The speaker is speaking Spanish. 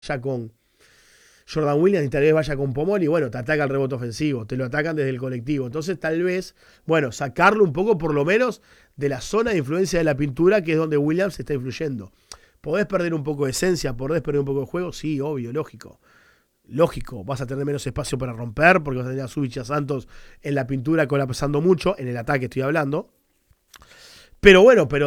vaya con Jordan Williams y tal vez vaya con Pomol y bueno, te ataca el rebote ofensivo, te lo atacan desde el colectivo. Entonces tal vez, bueno, sacarlo un poco por lo menos de la zona de influencia de la pintura, que es donde Williams está influyendo. ¿Podés perder un poco de esencia? ¿Podés perder un poco de juego? Sí, obvio, lógico. Lógico, vas a tener menos espacio para romper, porque vas a tener a Zubich y a Santos en la pintura colapsando mucho, en el ataque estoy hablando. Pero bueno, pero